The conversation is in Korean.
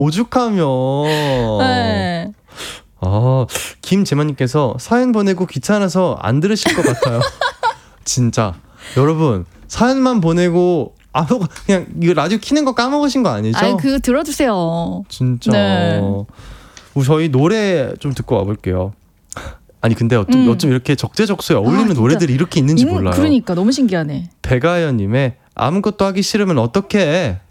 오죽하면. 네. 김재만님께서 사연 보내고 귀찮아서 안 들으실 것 같아요. 진짜 여러분 사연만 보내고 그냥 이거 라디오 키는 거 까먹으신 거 아니죠? 아니 그거 들어주세요. 진짜. 네. 저희 노래 좀 듣고 와볼게요. 아니 근데 어쩜 이렇게 적재적소에 어울리는 노래들이 이렇게 있는지 몰라요. 그러니까 너무 신기하네. 백아연님의 아무것도 하기 싫으면 어떡해